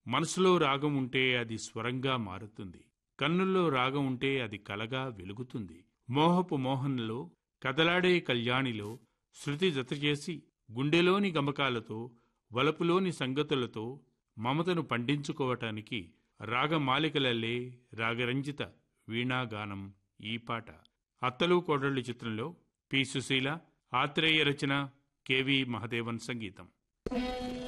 మనసులో రాగం ఉంటే అది స్వరంగా మారుతుంది. కన్నుల్లో రాగం ఉంటే అది కలగా వెలుగుతుంది. మోహపు మోహన్లో, కదలాడే కళ్యాణిలో శృతి జతచేసి గుండెలోని గమకాలతో, వలపులోని సంగతులతో మమతను పండించుకోవటానికి రాగమాలికలల్లే రాగరంజిత వీణాగానం ఈ పాట. అత్తలు కోడళ్ళు చిత్రంలో పి. సుశీల, ఆత్రేయ రచన, కెవి మహదేవన్ సంగీతం.